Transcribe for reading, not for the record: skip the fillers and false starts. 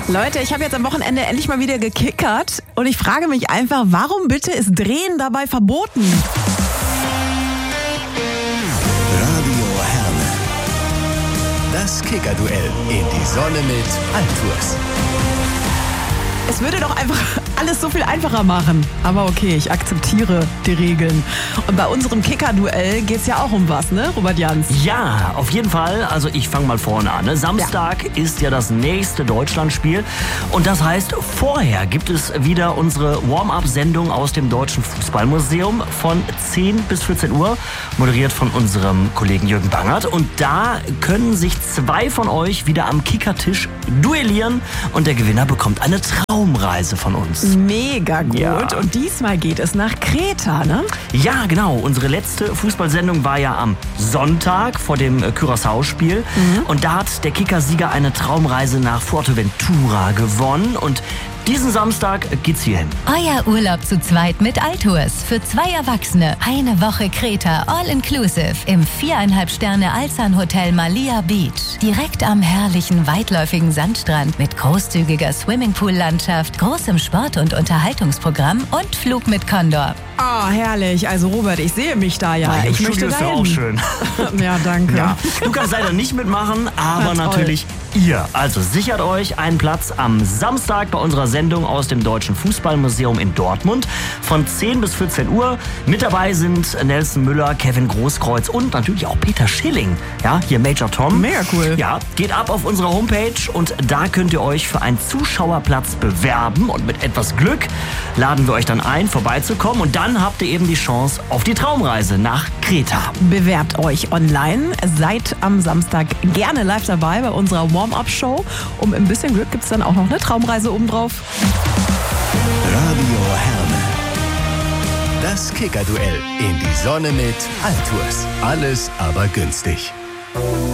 Leute, ich habe jetzt am Wochenende endlich mal wieder gekickert und ich frage mich einfach, warum bitte ist Drehen dabei verboten? Radio Herne. Das Kickerduell in die Sonne mit Altours. Es würde doch einfach alles so viel einfacher machen. Aber okay, ich akzeptiere die Regeln. Und bei unserem Kicker-Duell geht es ja auch um was, ne, Robert Jans? Ja, auf jeden Fall. Also ich fange mal vorne an. Ne? Samstag ist ja das nächste Deutschlandspiel. Und das heißt, vorher gibt es wieder unsere Warm-up-Sendung aus dem Deutschen Fußballmuseum von 10 bis 14 Uhr, moderiert von unserem Kollegen Jürgen Bangert. Und da können sich 2 von euch wieder am Kickertisch duellieren. Und der Gewinner bekommt eine Traumreise von uns. Mega gut. Ja. Und diesmal geht es nach Kreta, ne? Ja, genau. Unsere letzte Fußballsendung war ja am Sonntag vor dem Curaçao-Spiel. Und da hat der Kickersieger eine Traumreise nach Fuerteventura gewonnen. Und diesen Samstag geht's hierhin. Euer Urlaub zu zweit mit Altours. Für 2 Erwachsene. Eine Woche Kreta, all inclusive. Im 4,5 Sterne Alsan Hotel Malia Beach. Direkt am herrlichen, weitläufigen Sandstrand mit großzügiger Swimmingpool-Landschaft, großem Sport- und Unterhaltungsprogramm und Flug mit Condor. Ah, herrlich. Also Robert, ich sehe mich da ja. Im Ich Studio möchte ist ja dahin. auch schön. Ja, danke. Ja, du kannst leider nicht mitmachen, aber Na, toll. natürlich ihr. Also sichert euch einen Platz am Samstag bei unserer Sendung aus dem Deutschen Fußballmuseum in Dortmund von 10 bis 14 Uhr. Mit dabei sind Nelson Müller, Kevin Großkreuz und natürlich auch Peter Schilling. Ja, hier Major Tom. Mega cool. Ja, geht ab auf unsere Homepage und da könnt ihr euch für einen Zuschauerplatz bewerben und mit etwas Glück laden wir euch dann ein, vorbeizukommen und dann habt ihr eben die Chance auf die Traumreise nach Kreta. Bewerbt euch online. Seid am Samstag gerne live dabei bei unserer Warm-Up-Show. Und mit ein bisschen Glück gibt es dann auch noch eine Traumreise obendrauf. Radio Herne. Das Kickerduell in die Sonne mit Altours. Alles aber günstig.